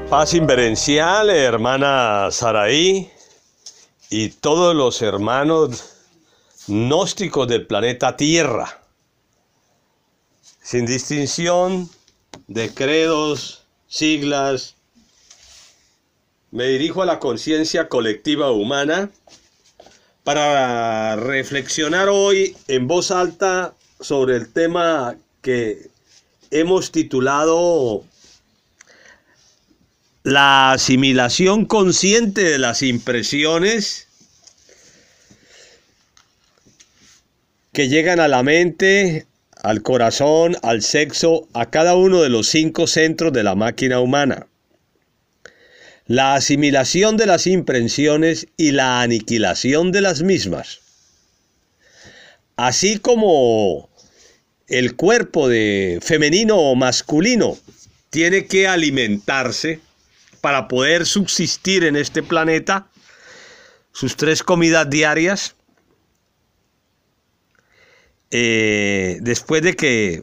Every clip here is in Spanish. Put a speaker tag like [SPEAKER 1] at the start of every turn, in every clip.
[SPEAKER 1] Paz inverencial, hermana Saraí y todos los hermanos gnósticos del planeta Tierra, sin distinción de credos, siglas. Me dirijo a la conciencia colectiva humana para reflexionar hoy en voz alta sobre el tema que hemos titulado la asimilación consciente de las impresiones que llegan a la mente, al corazón, al sexo, a cada uno de los 5 centros de la máquina humana. La asimilación de las impresiones y la aniquilación de las mismas. Así como el cuerpo de femenino o masculino tiene que alimentarse para poder subsistir en este planeta, sus 3 comidas diarias, después de que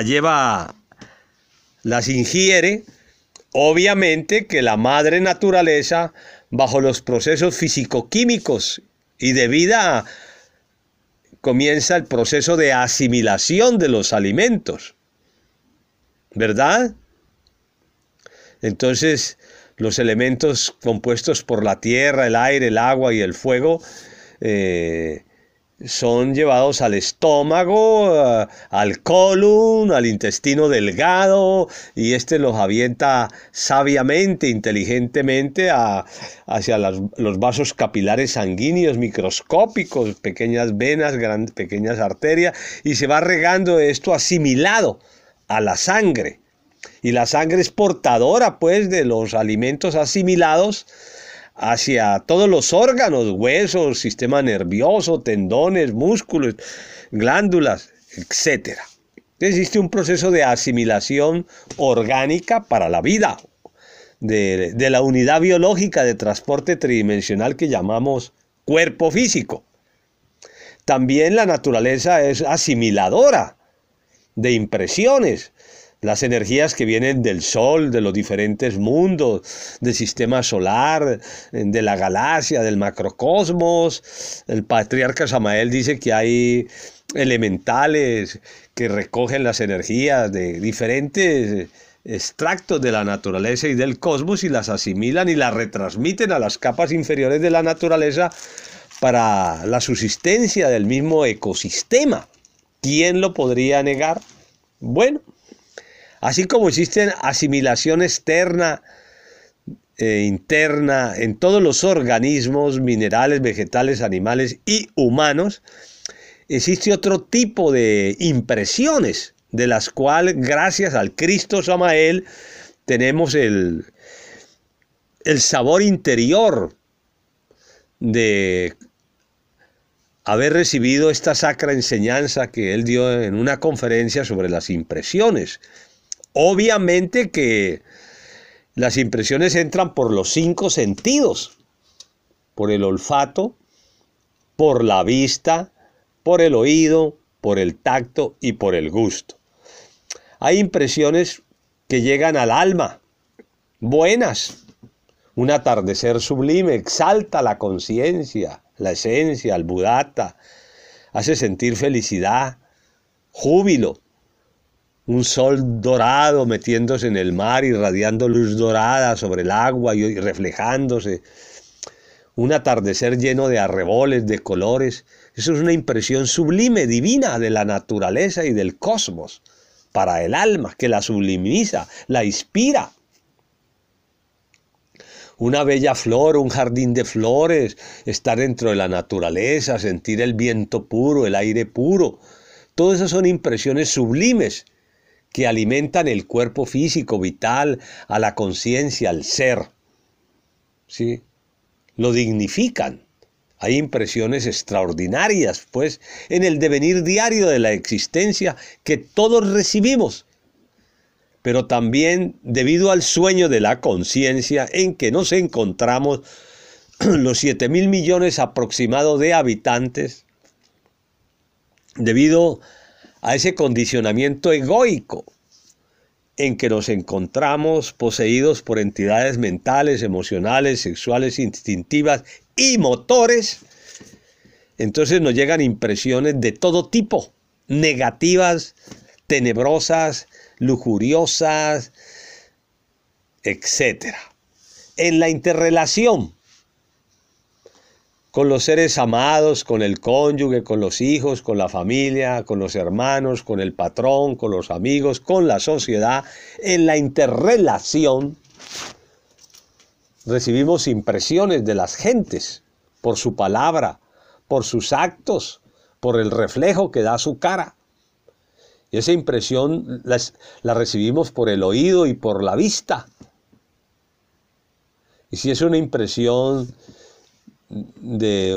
[SPEAKER 1] las ingiere, obviamente que la madre naturaleza, bajo los procesos físico-químicos y de vida, comienza el proceso de asimilación de los alimentos, ¿verdad? Entonces, los elementos compuestos por la tierra, el aire, el agua y el fuego son llevados al estómago, al colon, al intestino delgado, y los avienta sabiamente, inteligentemente hacia los vasos capilares sanguíneos microscópicos, pequeñas venas, pequeñas arterias, y se va regando esto asimilado a la sangre. Y la sangre es portadora, pues, de los alimentos asimilados hacia todos los órganos, huesos, sistema nervioso, tendones, músculos, glándulas, etc. Existe un proceso de asimilación orgánica para la vida, de la unidad biológica de transporte tridimensional que llamamos cuerpo físico. También la naturaleza es asimiladora de impresiones. Las energías que vienen del Sol, de los diferentes mundos, del sistema solar, de la galaxia, del macrocosmos. El patriarca Samael dice que hay elementales que recogen las energías de diferentes extractos de la naturaleza y del cosmos y las asimilan y las retransmiten a las capas inferiores de la naturaleza para la subsistencia del mismo ecosistema. ¿Quién lo podría negar? Bueno, así como existen asimilación externa e interna en todos los organismos, minerales, vegetales, animales y humanos, existe otro tipo de impresiones, de las cuales, gracias al Cristo Samael, tenemos el sabor interior de haber recibido esta sacra enseñanza que él dio en una conferencia sobre las impresiones. Obviamente que las impresiones entran por los 5 sentidos, por el olfato, por la vista, por el oído, por el tacto y por el gusto. Hay impresiones que llegan al alma, buenas. Un atardecer sublime exalta la conciencia, la esencia, el Buddhata, hace sentir felicidad, júbilo. Un sol dorado metiéndose en el mar, irradiando luz dorada sobre el agua y reflejándose. Un atardecer lleno de arreboles, de colores. Eso es una impresión sublime, divina de la naturaleza y del cosmos para el alma, que la sublimiza, la inspira. Una bella flor, un jardín de flores, estar dentro de la naturaleza, sentir el viento puro, el aire puro. Todas esas son impresiones sublimes que alimentan el cuerpo físico, vital, a la conciencia, al ser. ¿Sí? Lo dignifican. Hay impresiones extraordinarias, pues, en el devenir diario de la existencia que todos recibimos. Pero también debido al sueño de la conciencia en que nos encontramos los 7.000 millones aproximados de habitantes, debido a ese condicionamiento egoico en que nos encontramos poseídos por entidades mentales, emocionales, sexuales, instintivas y motores, entonces nos llegan impresiones de todo tipo, negativas, tenebrosas, lujuriosas, etc. En la interrelación con los seres amados, con el cónyuge, con los hijos, con la familia, con los hermanos, con el patrón, con los amigos, con la sociedad, en la interrelación recibimos impresiones de las gentes por su palabra, por sus actos, por el reflejo que da su cara. Y esa impresión la recibimos por el oído y por la vista. Y si es una impresión de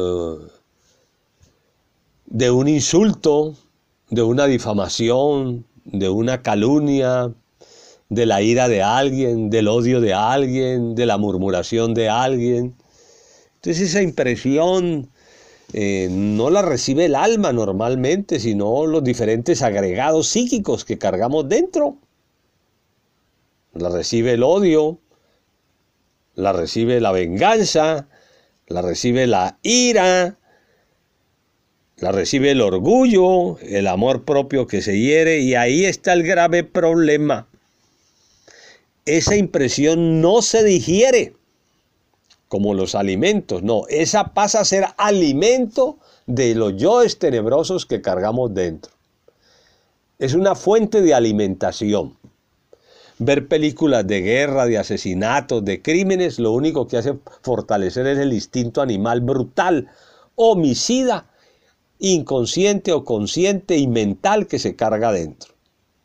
[SPEAKER 1] un insulto, de una difamación, de una calumnia, de la ira de alguien, del odio de alguien, de la murmuración de alguien. Entonces esa impresión no la recibe el alma normalmente, sino los diferentes agregados psíquicos que cargamos dentro. La recibe el odio, la recibe la venganza, la recibe la ira, la recibe el orgullo, el amor propio que se hiere, y ahí está el grave problema. Esa impresión no se digiere como los alimentos, no, esa pasa a ser alimento de los yoes tenebrosos que cargamos dentro. Es una fuente de alimentación. Ver películas de guerra, de asesinatos, de crímenes, lo único que hace fortalecer es el instinto animal brutal, homicida, inconsciente o consciente y mental que se carga dentro.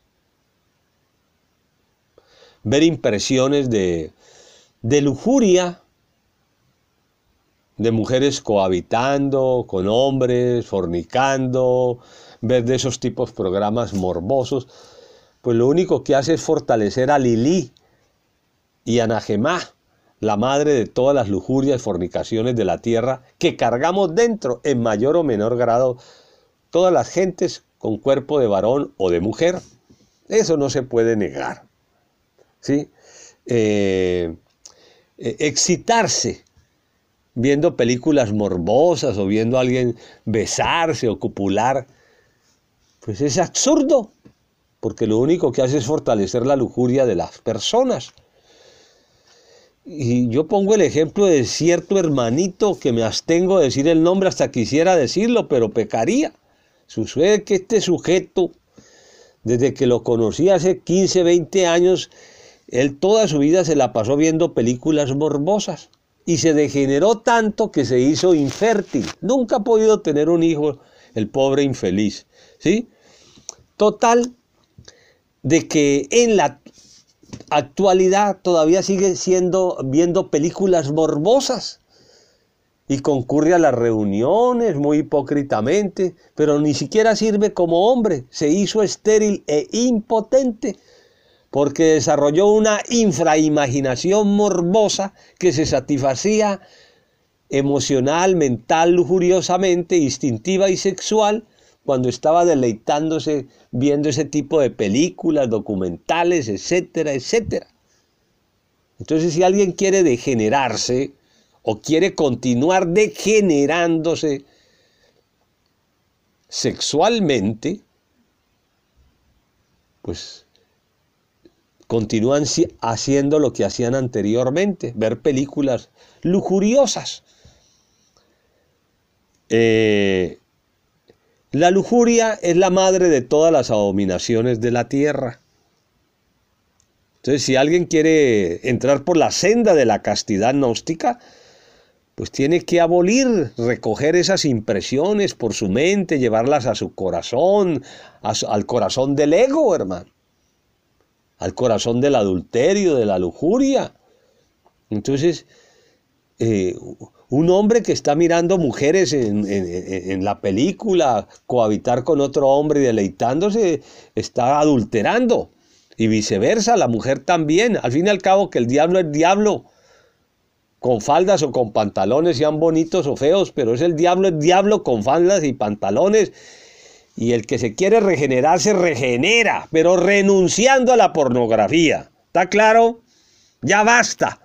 [SPEAKER 1] Ver impresiones de lujuria, de mujeres cohabitando con hombres, fornicando, ver de esos tipos de programas morbosos, pues lo único que hace es fortalecer a Lilí y a Najemá, la madre de todas las lujurias y fornicaciones de la tierra, que cargamos dentro en mayor o menor grado todas las gentes con cuerpo de varón o de mujer. Eso no se puede negar, ¿sí? Excitarse viendo películas morbosas o viendo a alguien besarse o copular, pues es absurdo, porque lo único que hace es fortalecer la lujuria de las personas. Y yo pongo el ejemplo de cierto hermanito que me abstengo de decir el nombre, hasta quisiera decirlo, pero pecaría. Sucede que este sujeto, desde que lo conocí hace 15, 20 años, él toda su vida se la pasó viendo películas morbosas y se degeneró tanto que se hizo infértil. Nunca ha podido tener un hijo, el pobre infeliz, ¿sí? Total, de que en la actualidad todavía sigue viendo películas morbosas y concurre a las reuniones muy hipócritamente, pero ni siquiera sirve como hombre. Se hizo estéril e impotente porque desarrolló una infraimaginación morbosa que se satisfacía emocional, mental, lujuriosamente, instintiva y sexual cuando estaba deleitándose viendo ese tipo de películas, documentales, etcétera, etcétera. Entonces, si alguien quiere degenerarse o quiere continuar degenerándose sexualmente, pues continúan haciendo lo que hacían anteriormente, ver películas lujuriosas. La lujuria es la madre de todas las abominaciones de la tierra. Entonces, si alguien quiere entrar por la senda de la castidad gnóstica, pues tiene que abolir, recoger esas impresiones por su mente, llevarlas a su corazón, al corazón del ego, hermano, al corazón del adulterio, de la lujuria. Entonces, un hombre que está mirando mujeres en la película, cohabitar con otro hombre y deleitándose, está adulterando. Y viceversa, la mujer también. Al fin y al cabo, que el diablo es diablo, con faldas o con pantalones, sean bonitos o feos, pero es diablo con faldas y pantalones. Y el que se quiere regenerar se regenera, pero renunciando a la pornografía. ¿Está claro? Ya basta.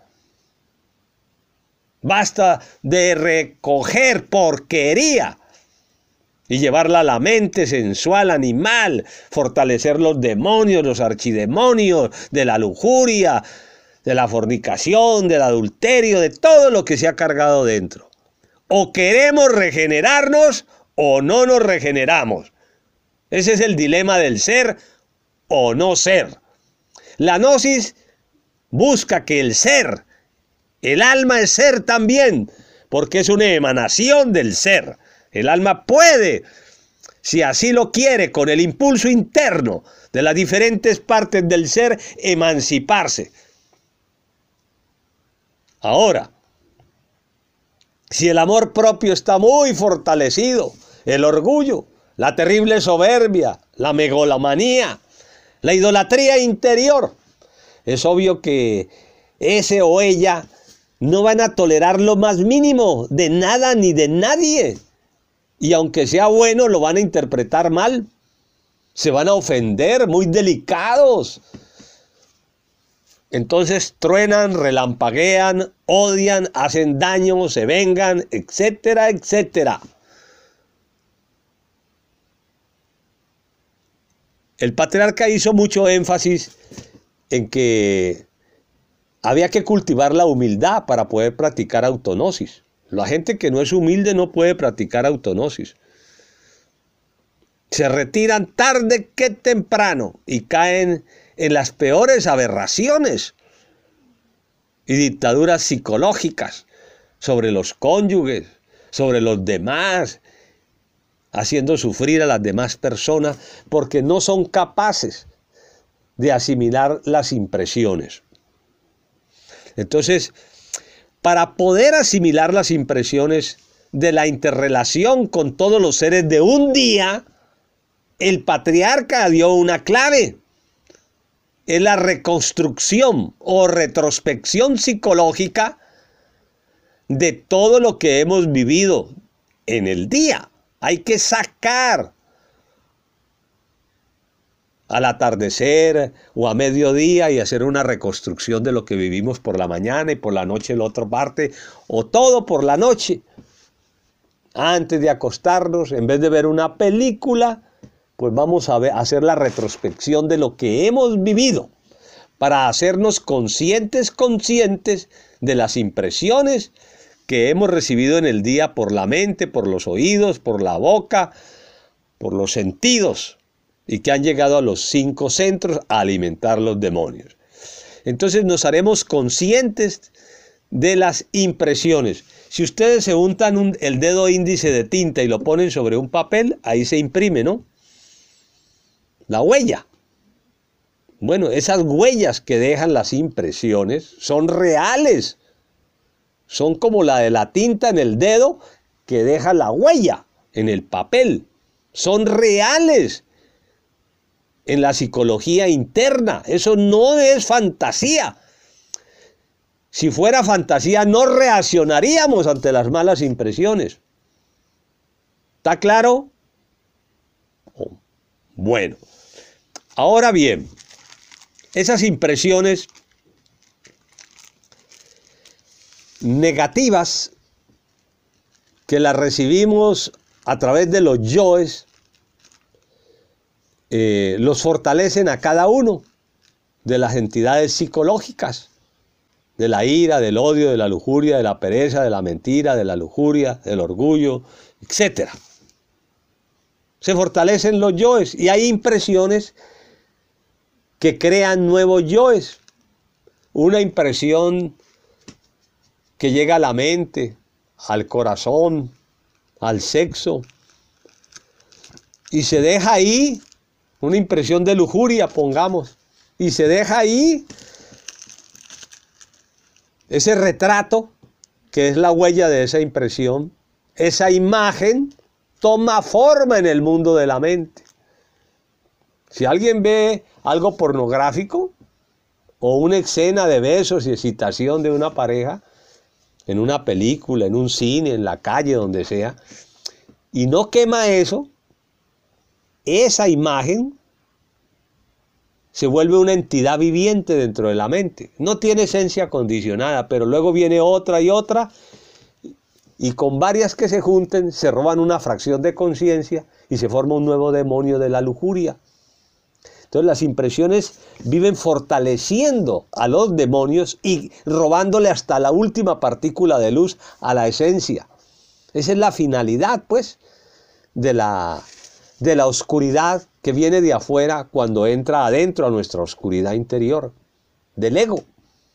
[SPEAKER 1] Basta de recoger porquería y llevarla a la mente sensual, animal, fortalecer los demonios, los archidemonios, de la lujuria, de la fornicación, del adulterio, de todo lo que se ha cargado dentro. O queremos regenerarnos o no nos regeneramos. Ese es el dilema del ser o no ser. La gnosis busca que el ser, el alma es ser también, porque es una emanación del ser. El alma puede, si así lo quiere, con el impulso interno de las diferentes partes del ser, emanciparse. Ahora, si el amor propio está muy fortalecido, el orgullo, la terrible soberbia, la megalomanía, la idolatría interior, es obvio que ese o ella no van a tolerar lo más mínimo de nada ni de nadie. Y aunque sea bueno, lo van a interpretar mal. Se van a ofender, muy delicados. Entonces truenan, relampaguean, odian, hacen daño, se vengan, etcétera, etcétera. El patriarca hizo mucho énfasis en que había que cultivar la humildad para poder practicar autognosis. La gente que no es humilde no puede practicar autognosis. Se retiran tarde que temprano y caen en las peores aberraciones y dictaduras psicológicas sobre los cónyuges, sobre los demás, haciendo sufrir a las demás personas porque no son capaces de asimilar las impresiones. Entonces, para poder asimilar las impresiones de la interrelación con todos los seres de un día, el patriarca dio una clave. Es la reconstrucción o retrospección psicológica de todo lo que hemos vivido en el día. Hay que sacar al atardecer o a mediodía y hacer una reconstrucción de lo que vivimos por la mañana y por la noche la otra parte, o todo por la noche. Antes de acostarnos, en vez de ver una película, pues vamos a hacer la retrospección de lo que hemos vivido para hacernos conscientes de las impresiones que hemos recibido en el día por la mente, por los oídos, por la boca, por los sentidos, y que han llegado a los 5 centros a alimentar los demonios. Entonces nos haremos conscientes de las impresiones. Si ustedes se untan el dedo índice de tinta y lo ponen sobre un papel, ahí se imprime, ¿no? La huella. Bueno, esas huellas que dejan las impresiones son reales. Son como la de la tinta en el dedo que deja la huella en el papel. Son reales en la psicología interna. Eso no es fantasía. Si fuera fantasía, no reaccionaríamos ante las malas impresiones. ¿Está claro? Bueno. Ahora bien, esas impresiones negativas que las recibimos a través de los yoes, los fortalecen a cada uno de las entidades psicológicas, de la ira, del odio, de la lujuria, de la pereza, de la mentira, de la lujuria, del orgullo, etc. Se fortalecen los yoes y hay impresiones que crean nuevos yoes. Una impresión que llega a la mente, al corazón, al sexo, y se deja ahí una impresión de lujuria, pongamos, y se deja ahí ese retrato que es la huella de esa impresión. Esa imagen toma forma en el mundo de la mente. Si alguien ve algo pornográfico o una escena de besos y excitación de una pareja en una película, en un cine, en la calle, donde sea, y no quema eso, esa imagen se vuelve una entidad viviente dentro de la mente. No tiene esencia condicionada, pero luego viene otra y otra, y con varias que se junten se roban una fracción de conciencia y se forma un nuevo demonio de la lujuria. Entonces las impresiones viven fortaleciendo a los demonios y robándole hasta la última partícula de luz a la esencia. Esa es la finalidad, pues, de la oscuridad que viene de afuera cuando entra adentro a nuestra oscuridad interior, del ego.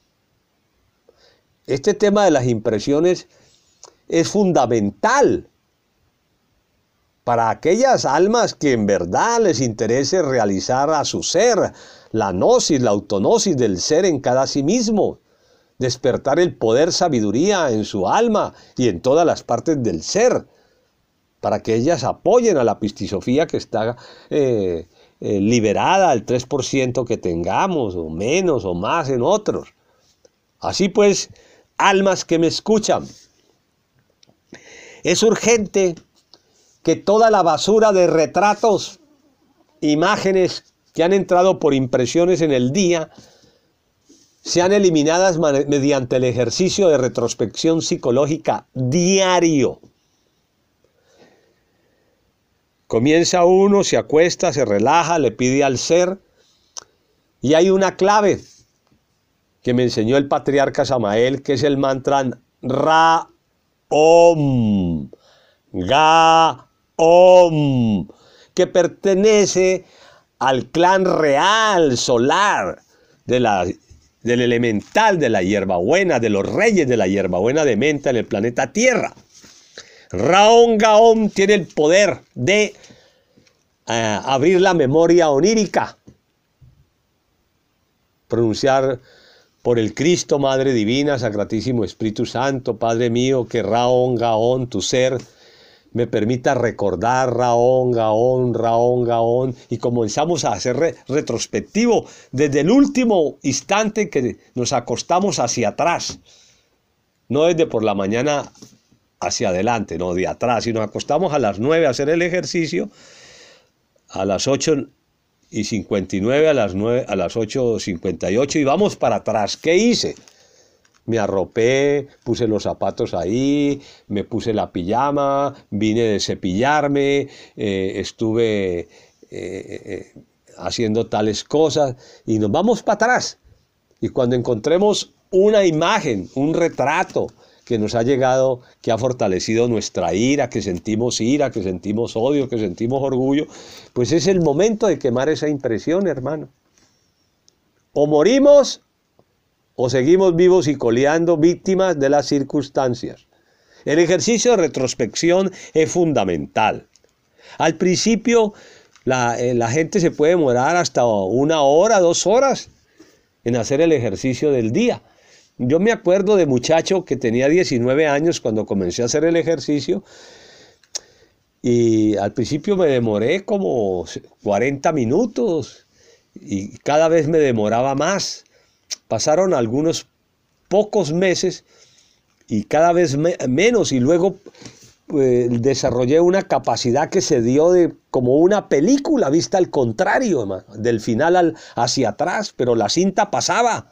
[SPEAKER 1] Este tema de las impresiones es fundamental para aquellas almas que en verdad les interese realizar a su ser la gnosis, la autognosis del ser en cada sí mismo, despertar el poder sabiduría en su alma y en todas las partes del ser, para que ellas apoyen a la pistisofía que está liberada al 3% que tengamos, o menos o más en otros. Así pues, almas que me escuchan, es urgente que toda la basura de retratos, imágenes que han entrado por impresiones en el día, sean eliminadas mediante el ejercicio de retrospección psicológica diario. Comienza uno, se acuesta, se relaja, le pide al ser, y hay una clave que me enseñó el patriarca Samael, que es el mantra Ra-Om, Ga-Om, que pertenece al clan real, solar, del elemental de la hierbabuena, de los reyes de la hierbabuena de menta en el planeta Tierra. Ra-Om, Ga-Om tiene el poder de abrir la memoria onírica, pronunciar por el Cristo, Madre Divina, Sacratísimo Espíritu Santo, Padre mío, que Ra-Om, Ga-Om, tu ser, me permita recordar Ra-Om, Ga-Om, Ra-Om, Ga-Om, y comenzamos a hacer retrospectivo desde el último instante que nos acostamos hacia atrás, no desde por la mañana hacia adelante, no de atrás, si nos acostamos a las 9 a hacer el ejercicio, a las 8:59, a las 8:58 y vamos para atrás. ¿Qué hice? Me arropé, puse los zapatos ahí, me puse la pijama, vine de cepillarme, estuve haciendo tales cosas y nos vamos para atrás. Y cuando encontremos una imagen, un retrato que nos ha llegado, que ha fortalecido nuestra ira, que sentimos odio, que sentimos orgullo, pues es el momento de quemar esa impresión, hermano. O morimos o seguimos vivos y coleando, víctimas de las circunstancias. El ejercicio de retrospección es fundamental. Al principio la gente se puede demorar hasta 1 hora, 2 horas en hacer el ejercicio del día. Yo me acuerdo de muchacho que tenía 19 años cuando comencé a hacer el ejercicio y al principio me demoré como 40 minutos y cada vez me demoraba más. Pasaron algunos pocos meses y cada vez menos y luego desarrollé una capacidad que se dio de como una película vista al contrario, del final hacia atrás, pero la cinta pasaba.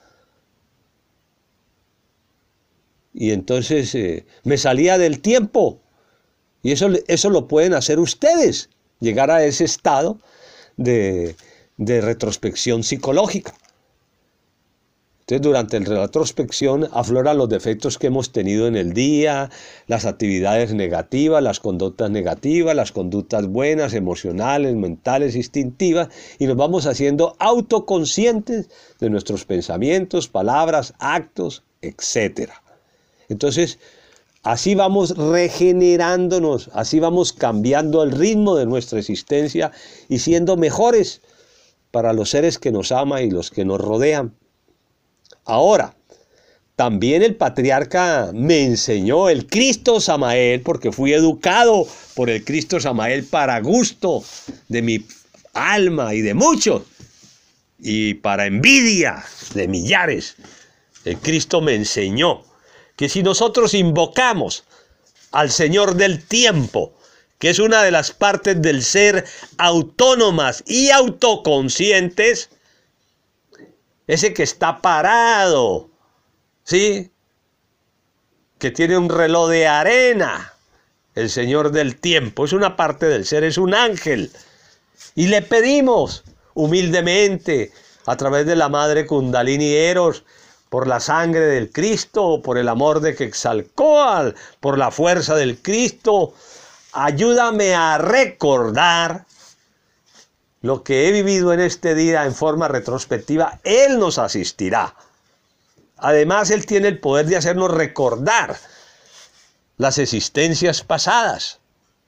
[SPEAKER 1] Y entonces me salía del tiempo. Y eso lo pueden hacer ustedes, llegar a ese estado de retrospección psicológica. Entonces, durante la retrospección afloran los defectos que hemos tenido en el día, las actividades negativas, las conductas negativas, las conductas buenas, emocionales, mentales, instintivas, y nos vamos haciendo autoconscientes de nuestros pensamientos, palabras, actos, etc. Entonces, así vamos regenerándonos, así vamos cambiando el ritmo de nuestra existencia y siendo mejores para los seres que nos aman y los que nos rodean. Ahora, también el patriarca me enseñó, el Cristo Samael, porque fui educado por el Cristo Samael para gusto de mi alma y de muchos, y para envidia de millares. El Cristo me enseñó que si nosotros invocamos al Señor del tiempo, que es una de las partes del ser autónomas y autoconscientes, ese que está parado, ¿sí? Que tiene un reloj de arena, el Señor del tiempo, es una parte del ser, es un ángel. Y le pedimos humildemente, a través de la Madre Kundalini Eros, por la sangre del Cristo, por el amor de Quetzalcóatl, por la fuerza del Cristo, ayúdame a recordar lo que he vivido en este día en forma retrospectiva. Él nos asistirá. Además, Él tiene el poder de hacernos recordar las existencias pasadas.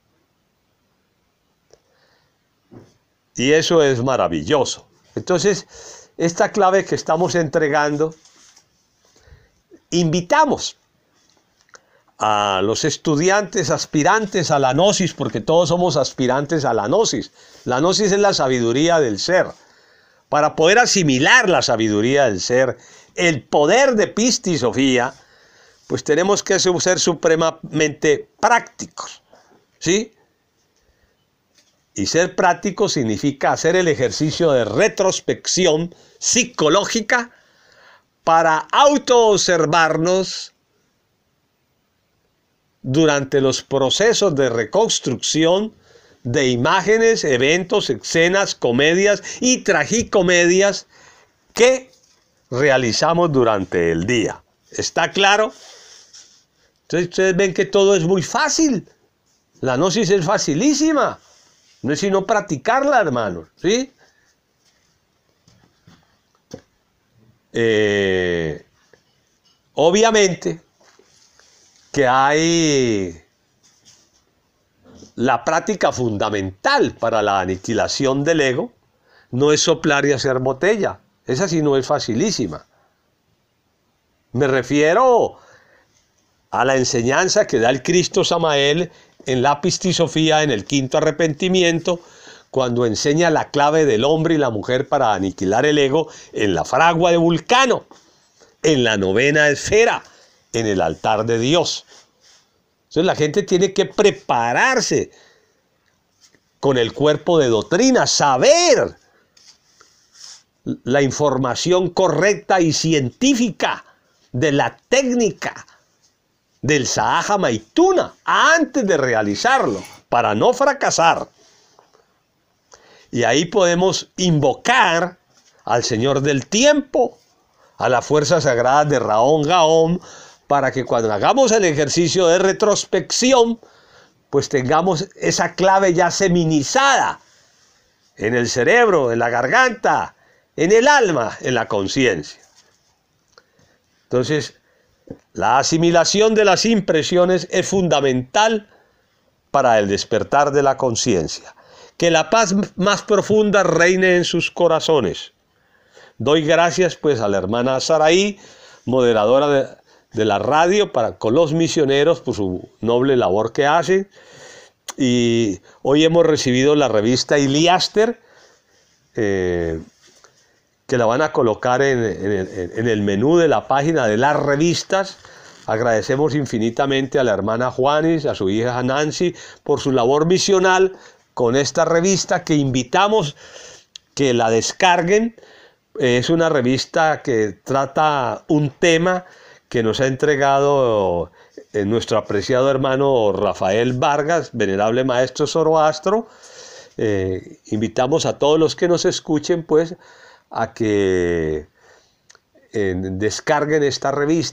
[SPEAKER 1] Y eso es maravilloso. Entonces, esta clave que estamos entregando, invitamos a los estudiantes aspirantes a la gnosis, porque todos somos aspirantes a la gnosis. La gnosis es la sabiduría del ser. Para poder asimilar la sabiduría del ser, el poder de Pistis Sophia, pues tenemos que ser supremamente prácticos, ¿sí? Y ser práctico significa hacer el ejercicio de retrospección psicológica para autoobservarnos durante los procesos de reconstrucción de imágenes, eventos, escenas, comedias y tragicomedias que realizamos durante el día. ¿Está claro? Entonces ustedes ven que todo es muy fácil. La gnosis es facilísima. No es sino practicarla, hermanos, ¿sí? Obviamente que hay la práctica fundamental para la aniquilación del ego, no es soplar y hacer botella. Esa sí no es facilísima. Me refiero a la enseñanza que da el Cristo Samael en la Pistis Sophia, en el quinto arrepentimiento, cuando enseña la clave del hombre y la mujer para aniquilar el ego en la fragua de Vulcano, en la novena esfera, en el altar de Dios. Entonces la gente tiene que prepararse con el cuerpo de doctrina, saber la información correcta y científica de la técnica del Sahaja Maituna antes de realizarlo, para no fracasar. Y ahí podemos invocar al Señor del tiempo, a las fuerzas sagradas de Raón Gaón, para que cuando hagamos el ejercicio de retrospección, pues tengamos esa clave ya seminizada en el cerebro, en la garganta, en el alma, en la conciencia. Entonces, la asimilación de las impresiones es fundamental para el despertar de la conciencia. Que la paz más profunda reine en sus corazones. Doy gracias pues a la hermana Saraí, moderadora de la radio con los misioneros por su noble labor que hace. Y hoy hemos recibido la revista Iliaster, que la van a colocar en el menú de la página de las revistas. Agradecemos infinitamente a la hermana Juanis, a su hija Nancy, por su labor misional con esta revista, que invitamos que la descarguen. Es una revista que trata un tema que nos ha entregado nuestro apreciado hermano Rafael Vargas, venerable maestro Zoroastro. Invitamos a todos los que nos escuchen pues a que descarguen esta revista.